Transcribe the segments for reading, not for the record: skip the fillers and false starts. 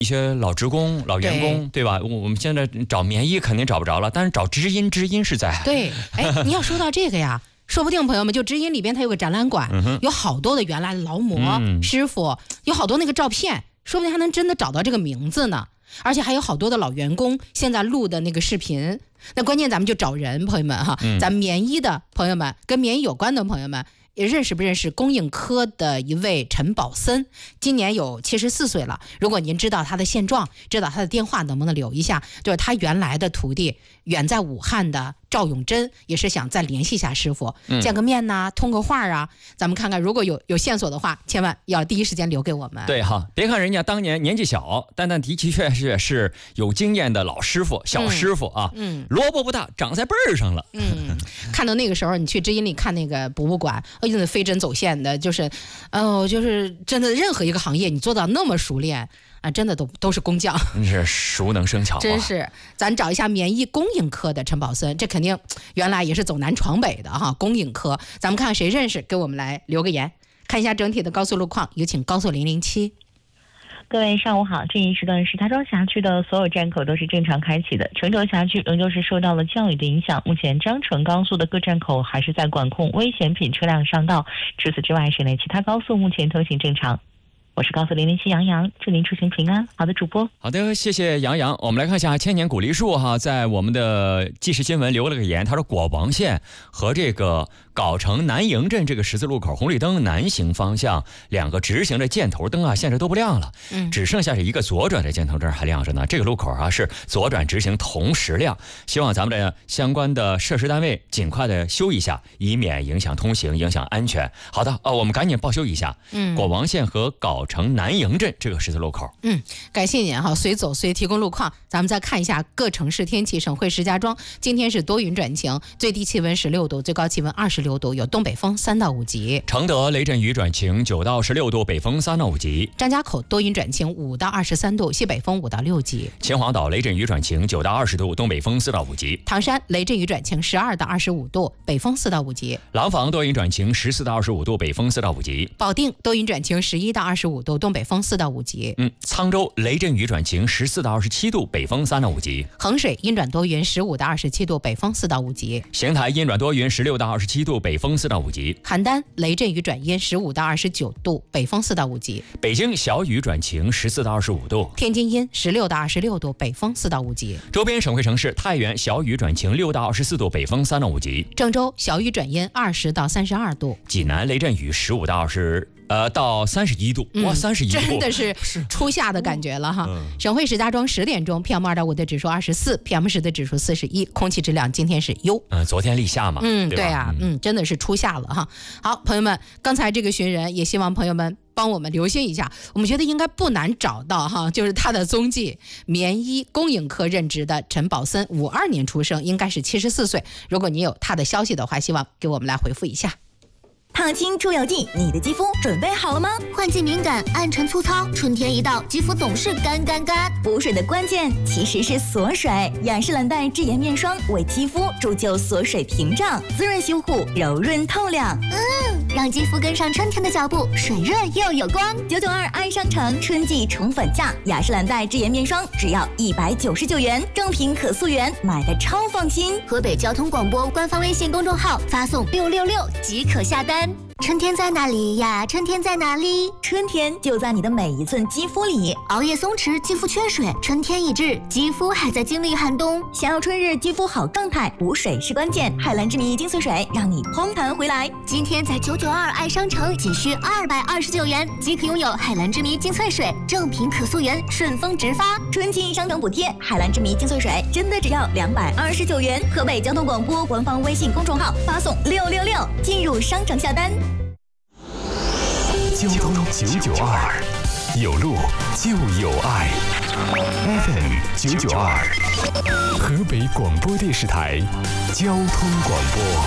一些老职工、老员工， 对吧？我们现在找棉衣肯定找不着了，但是找知音是在。 对，哎，你要说到这个呀，说不定朋友们就知音里边它有个展览馆，有好多的原来的劳模、师傅，有好多那个照片，说不定还能真的找到这个名字呢。而且还有好多的老员工现在录的那个视频。那关键咱们就找人，朋友们哈，咱们棉衣的朋友们，跟棉衣有关的朋友们，也认识不认识供应科的一位陈宝森，今年有74岁了。如果您知道他的现状，知道他的电话，能不能留一下？就是他原来的徒弟，远在武汉的赵永珍，也是想再联系一下师傅，见个面呐，通个话啊。咱们看看，如果有线索的话，千万要第一时间留给我们。 对哈，别看人家当年年纪小，但的确是有经验的老师傅、小师傅啊。萝卜不大，长在辈儿上了。 看到那个时候，你去知音里看那个博物馆，真的飞针走线的，就是真的任何一个行业，你做到那么熟练啊，真的都是工匠， 是熟能生巧啊。 真是，咱找一下棉衣供应科的陈宝森，这肯定原来也是走南闯北的哈。供应科，咱们看看谁认识，给我们来留个言，看一下整体的高速路况。有请高速007。 各位上午好，这一时段石家庄辖区的所有站口都是正常开启的。成州辖区仍旧是受到了降雨的影响，目前张成高速的各站口还是在管控危险品车辆上道。除此之外，省内其他高速目前通行正常。我是高速007杨洋，祝您出行平安。好的，主播。 好的，谢谢杨洋。我们来看一下千年古梨树哈，在我们的即时新闻留了个言，他说果王县和这个藁城南营镇这个十字路口红绿灯南行方向两个直行的箭头灯啊，现在都不亮了，只剩下是一个左转的箭头灯还亮着呢。这个路口啊是左转直行同时亮，希望咱们的相关的设施单位尽快的修一下，以免影响通行、影响安全。好的，我们赶紧报修一下。果王县和藁城南营镇这个十字路口。 感谢您哈，随走随提供路况。咱们再看一下各城市天气。省会石家庄今天是多云转晴，最低气温16度，最高气温26度，有东北风3到5级。 承德雷阵雨转晴9到16度，北风3到5级。 张家口多云转晴5到23度，西北风5到6级。 秦皇岛雷阵雨转晴9到20度，东北风4到5级。 唐山雷阵雨转晴12到25度，北风4到5级。 廊坊多云转晴14到25度，北风4到5级。 保定多云转晴11到25度，东北风4到5级。 沧州雷阵雨转晴14到27度，北风3到5级。 衡水阴转多云15到27度，北风4到5级。 邢台阴转多云16到27度，北风4到5级。 邯郸雷阵雨转阴15到29度，北风4到5级。 北京小雨转晴14到25度。 天津阴16到26度，北风4到5级。 周边省会城市太原小雨转晴6到24度，北风3到5级。 郑州小雨转阴20到32度。 济南雷阵雨15到31度，哇，31度， 真的是初夏的感觉了哈。省会石家庄10点钟 PM2.5 的指数24， PM10的指数41，空气质量今天是优。 昨天立夏嘛， 对啊，真的是初夏了哈。好，朋友们，刚才这个寻人也希望朋友们帮我们留心一下，我们觉得应该不难找到哈，就是他的踪迹。棉衣供应科任职的陈宝森，52年出生，应该是74岁。如果你有他的消息的话，希望给我们来回复一下。 烫青出油剂，你的肌肤准备好了吗？ 换季敏感、暗沉粗糙，春天一到，肌肤总是干。 补水的关键其实是锁水，雅诗兰黛智颜面霜为肌肤铸就锁水屏障，滋润修护，柔润透亮。 让肌肤跟上春天的脚步，水润又有光。 992爱商城春季宠粉价，雅诗兰黛智颜面霜只要199元，正品可溯源，买的超放心。 河北交通广播官方微信公众号发送666即可下单。春天在哪里呀？春天在哪里？ 春天就在你的每一寸肌肤里。 熬夜松弛，肌肤缺水，春天已至，肌肤还在经历寒冬。 想要春日肌肤好状态，补水是关键。海蓝之谜精粹水让你嘭弹回来。 今天在992爱商城仅需229元即可拥有海蓝之谜精粹水，正品可溯源，顺丰直发。 春季商城补贴，海蓝之谜精粹水真的只要229元。河北交通广播官方微信公众号发送666进入商城下单。 交通992，有路就有爱。FM 992，河北广播电视台交通广播。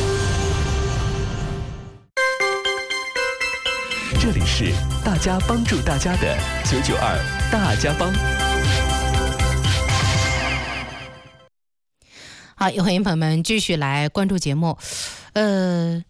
这里是大家帮助大家的992大家帮。 好，也欢迎朋友们继续来关注节目。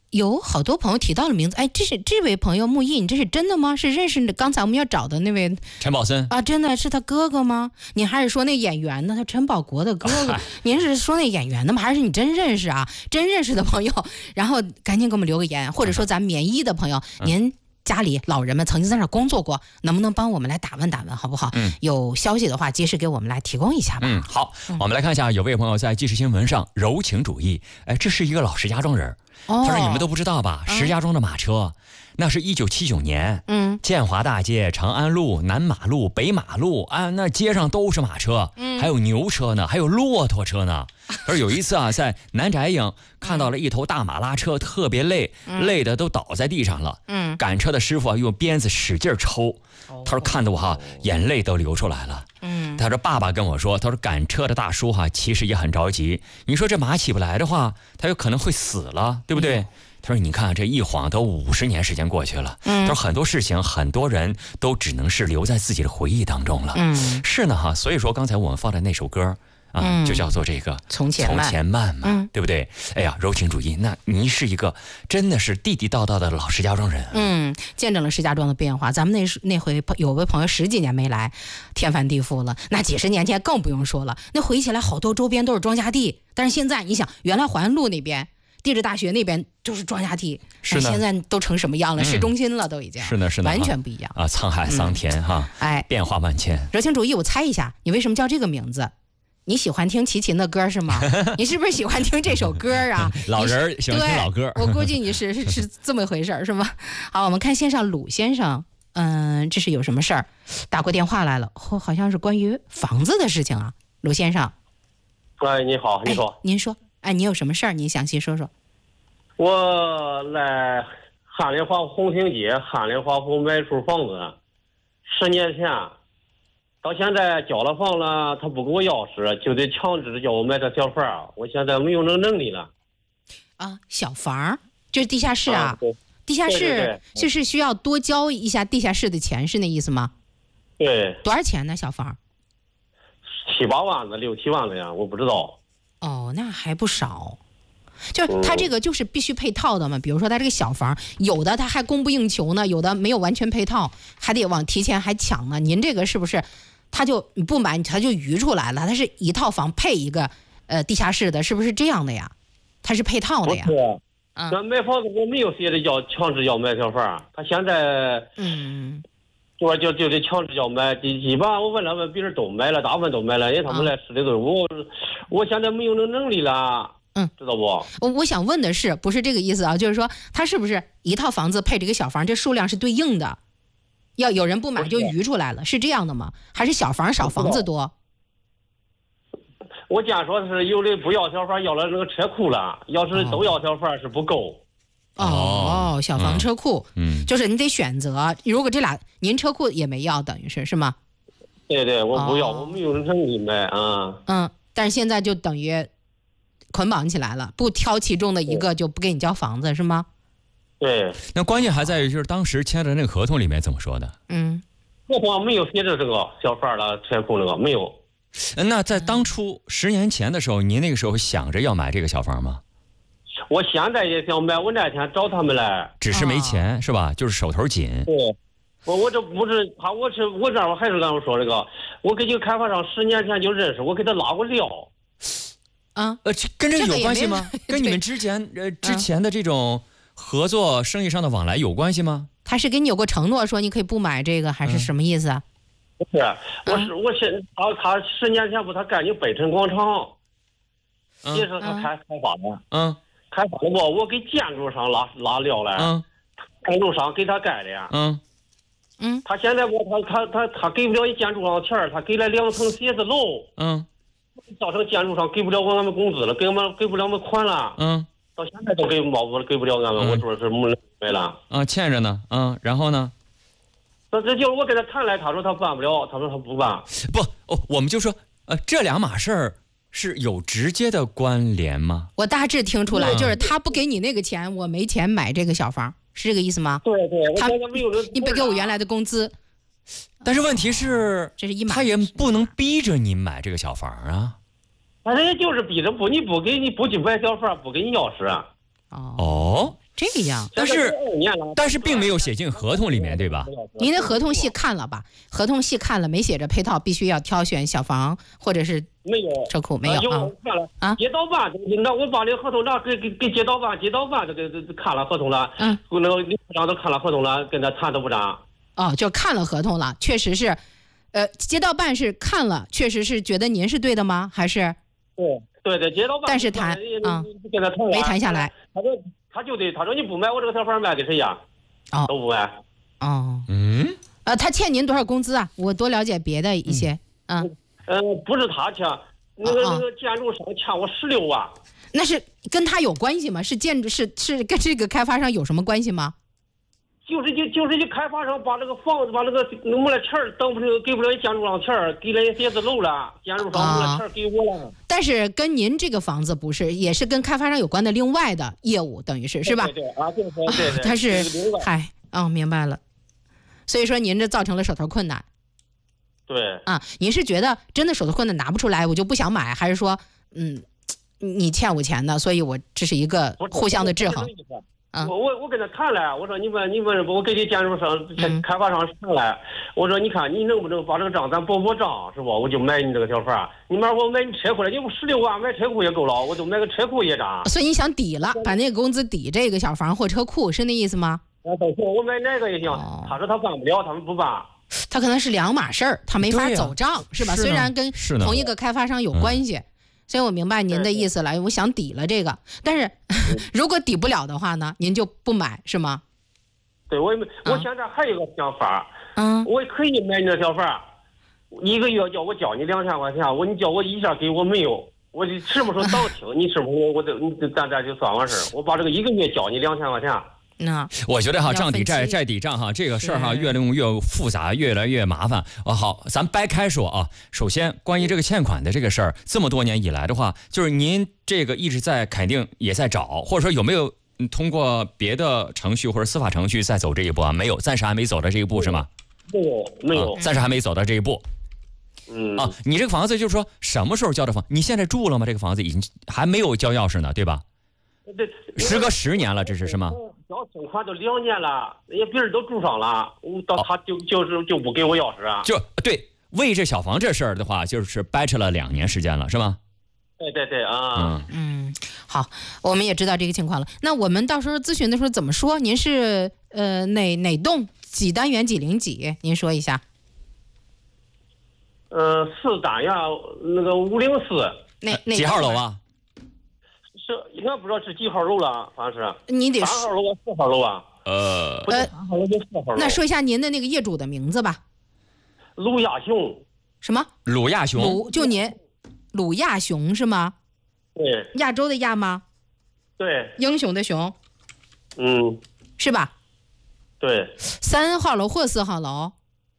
有好多朋友提到了名字，哎，这位朋友木易，你这是真的吗？是认识刚才我们要找的那位陈宝森啊？真的是他哥哥吗？你还是说那演员呢？他陈宝国的哥哥？您是说那演员的吗？还是你真认识啊？真认识的朋友，然后赶紧给我们留个言，或者说咱棉衣的朋友，您家里老人们曾经在那儿工作过，能不能帮我们来打问打问，好不好？有消息的话，及时给我们来提供一下吧。 好，我们来看一下，有位朋友在即时新闻上柔情主义，哎，这是一个老石家庄人。他说：“你们都不知道吧？石家庄的马车，那是1979年，建华大街、长安路、南马路、北马路啊，那街上都是马车，还有牛车呢，还有骆驼车呢。而有一次啊，在南宅营看到了一头大马拉车，特别累，累的都倒在地上了。赶车的师傅啊，用鞭子使劲抽。他说看得我眼泪都流出来了。他说爸爸跟我说，他说赶车的大叔其实也很着急。你说这马起不来的话，他有可能会死了，对不对？他说你看这一晃都50年时间过去了。他说很多事情很多人都只能是留在自己的回忆当中了。是呢所以说刚才我们放的那首歌就叫做这个从前慢嘛，对不对？哎呀，柔情主义，那您是一个真的是地地道道的老石家庄人， 见证了石家庄的变化。咱们那回有位朋友10几年没来，天翻地覆了。那几十年前更不用说了，那回忆起来好多周边都是庄稼地，但是现在你想，原来淮安路那边地质大学那边就是庄稼地， 是现在都成什么样了？市中心了都已经， 是的， 完全不一样啊！沧海桑田哎， 变化万千。 柔情主义，我猜一下，你为什么叫这个名字？你喜欢听齐秦的歌是吗？你是不是喜欢听这首歌啊？ 老人喜欢听老歌， 我估计你是这么回事是吗？好，我们看线上鲁先生，这是有什么事儿？打过电话来了，好像是关于房子的事情啊，鲁先生。 哎，你好，你说。 您说，你有什么事儿？你详细说说。 我来翰林华红星街翰林华府买处房子，10年前。到现在交了房了，他不给我钥匙，就得强制叫我买个小房。我现在没有那能力了。 小房就是地下室啊？地下室对就是需要多交一下地下室的钱，是那意思吗？ 对。 多少钱呢？小房 ？7、8万的，6、7万的呀，我不知道。 那还不少。就是他这个就是必须配套的嘛，比如说他这个小房，有的他还供不应求呢，有的没有完全配套，还得提前还抢呢。您这个是不是他就不买他就余出来了？他是一套房配一个地下室的，是不是这样的呀？他是配套的呀？ 那买房子我没有写的要强制要买小房，他现在就得强制要买，基本上我问别人都买了，大部分都买了，因为他们来市里头，我现在没有那能力了。知道不？ 我想问的是，不是这个意思啊？就是说，他是不是一套房子配这个小房，这数量是对应的？要有人不买就余出来了，是这样的吗？还是小房少，房子多？ 我见说是有的不要小房，要了那个车库了，要是都要小房是不够。 小房车库，就是你得选择。如果这俩您车库也没要，等于是吗？ 对，我不要，我没有能力买但是现在就等于捆绑起来了，不挑其中的一个就不给你交房子，是吗？ 对。 那关键还在于就是当时签的那个合同里面怎么说的？ 合同没有写着这个小房了，车库那个没有。 那在当初10年前的时候，您那个时候想着要买这个小房吗？ 我现在也想买，我那天找他们来， 只是没钱是吧？就是手头紧。 对。我这不是他，我这儿还是跟我说这个，我跟这个开发商10年前就认识，我给他拉过料。 跟这有关系吗？跟你们之前的这种合作生意上的往来有关系吗？ 他是给你有过承诺说你可以不买这个，还是什么意思啊？ 不是，他10年前他盖你北辰广场，也是他开发的。开发的我给建筑商拉料来。建筑商给他盖的。他现在他给不了建筑商钱，他给了2层写字楼。造成建筑商给不了我们工资了，给不了我们款了。到现在都给不了俺们，我说是没了。 欠着呢。然后呢？ 这就是我跟他谈来，他说他办不了，他说他不办。 我们就说这两码事儿是有直接的关联吗？ 我大致听出来，就是他不给你那个钱，我没钱买这个小房，是这个意思吗？ 对， 你不给我原来的工资。 但是问题是， 这是一码， 他也不能逼着你买这个小房啊。 人家就是逼着你不去买小房，不给你钥匙。 这样， 但是并没有写进合同里面，对吧？ 您的合同细看了吧？合同细看了，没写着配套必须要挑选小房或者是车库，没有啊？街道办，那我把这个合同给街道办都给看了合同了，那个领导都看了合同了，跟他谈都不谈。 哦，就看了合同了，确实是，街道办是看了，确实是觉得您是对的吗？还是？ 对，街道办。 但是跟他谈没谈下来。 他说你不买我这个小房卖给谁呀？都不买。 他欠您多少工资啊？我多了解别的一些。 不是他欠，那个建筑商欠我16万。 那是跟他有关系吗？是跟这个开发商有什么关系吗？ 就是开发商把这个房子把那个没了钱等不了给不了建筑商钱给了写字楼了，建筑商没了钱给我了。 但是跟您这个房子不是，也是跟开发商有关的另外的业务，等于是吧？ 对， 他是明白了。所以说您这造成了手头困难。 对。 您是觉得真的手头困难拿不出来，我就不想买，还是说你欠我钱的，所以我这是一个互相的制衡？ 我跟他谈了，我说你们我给你建筑商开发商谈了，我说你看你能不能把这个账咱报账是不？我就买你这个小房。你买我买你车库了，你不16万买车库也够了，我就买个车库也涨。 所以你想抵了，把那个工资抵这个小房或车库，是那意思吗？ 都行，我买哪个也行。他说他办不了，他们不办。 他可能是两码事儿，他没法走账，是吧？虽然跟同一个开发商有关系。所以我明白您的意思了，我想抵了这个，但是如果抵不了的话呢，您就不买是吗？ 对，我现在还有个想法，我可以买你的小房，1个月叫我交你2000块钱，你叫我一下给我没有，我什么时候到清，你什么时候咱这就算完事儿，我把这个1个月交你2000块钱。 我觉得账抵债，债抵账这个事儿越弄越复杂，越来越麻烦。好，咱掰开说啊。首先，关于这个欠款的这个事儿，这么多年以来的话，就是您这个一直在肯定也在找，或者说有没有通过别的程序或者司法程序在走这一步啊？没有，暂时还没走到这一步是吗？ 没有， 暂时还没走到这一步。你这个房子就是说什么时候交的房？你现在住了吗？这个房子已经还没有交钥匙呢，对吧？时隔10年了，这是吗？ 交存款都2年了，人家别人都住上了，他就不给我钥匙啊？ 对，为这小房这事儿的话，就是掰扯了2年时间了，是吗？ 对啊。 好，我们也知道这个情况了。那我们到时候咨询的时候怎么说？您是哪栋几单元几零几？您说一下。 4单元那个504。 哪几号楼啊？ 应该不知道是几号楼了，反正是你得 3号楼啊4号楼啊。 3号楼就4号楼。那说一下您的那个业主的名字吧。 鲁亚雄。 什么？ 鲁亚雄。 就您，鲁亚雄是吗？ 对。 亚洲的亚吗？ 对。 英雄的雄。是吧？ 对。 3号楼或4号楼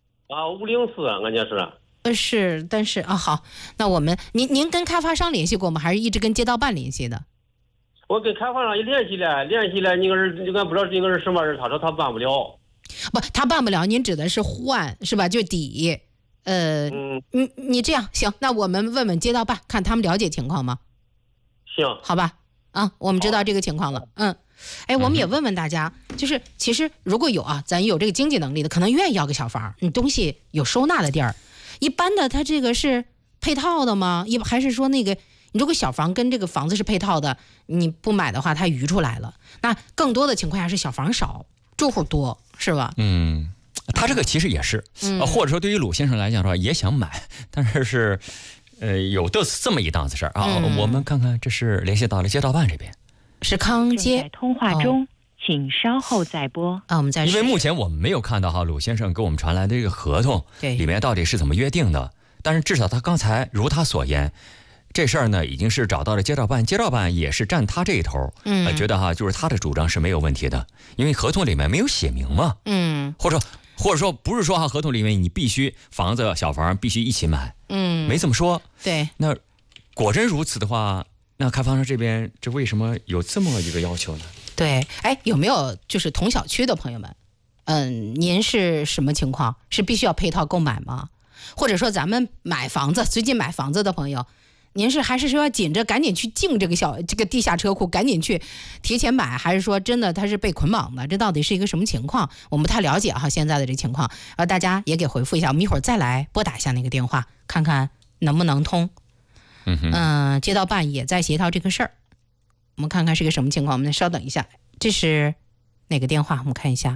？504，感觉是。 是，但是好，那我们您跟开发商联系过吗？还是一直跟街道办联系的？ 我跟开发商也联系了，那个人应该不知道这个是什么人，他说他办不了。 不，他办不了，您指的是换是吧？就抵。你这样行，那我们问问街道办，看他们了解情况吗？ 行， 好吧。我们知道这个情况了。我们也问问大家，就是其实如果有咱有这个经济能力的，可能愿意要个小房，你东西有收纳的地儿。一般的，它这个是配套的吗？还是说你如果小房跟这个房子是配套的，你不买的话，它余出来了。那更多的情况下是小房少，住户多，是吧？ 他这个其实也是，或者说对于鲁先生来讲的话，也想买，但是有这么一档子事儿我们看看，这是联系到了街道办这边， 是康街。 在通话中。请稍后再拨。 我们再因为目前我们没有看到鲁先生给我们传来的这个合同里面到底是怎么约定的，但是至少他刚才如他所言，这事儿呢已经是找到了街道办，街道办也是站他这一头，觉得就是他的主张是没有问题的，因为合同里面没有写明嘛，或者说不是说合同里面你必须房子小房必须一起买，没这么说。 对， 那果真如此的话，那开发商这边这为什么有这么一个要求呢？ 对，有没有就是同小区的朋友们，您是什么情况？是必须要配套购买吗？或者说咱们买房子，最近买房子的朋友， 您是还是说要紧着赶紧去进这个地下车库，赶紧去提前买，还是说真的他是被捆绑的？这到底是一个什么情况？我们不太了解哈，现在的这情况，大家也给回复一下，我们一会儿再来拨打一下那个电话，看看能不能通。街道办也在协调这个事儿，我们看看是个什么情况。我们稍等一下，这是哪个电话？我们看一下。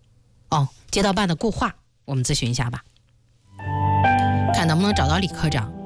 街道办的固话，我们咨询一下吧，看能不能找到李科长。